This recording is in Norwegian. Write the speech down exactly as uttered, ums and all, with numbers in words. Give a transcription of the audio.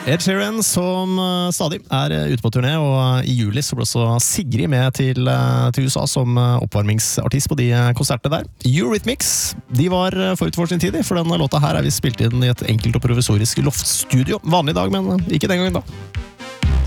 Ed Sheeran som stadig er ute på turné, og i juli så ble også Sigrid med til, til U S A som oppvarmingsartist på de konsertene der. Eurythmics, de var forut for sin tid, for denne låta her er vi spilt inn i et enkelt og provisorisk loftstudio. Vanlig dag, men ikke den gangen da.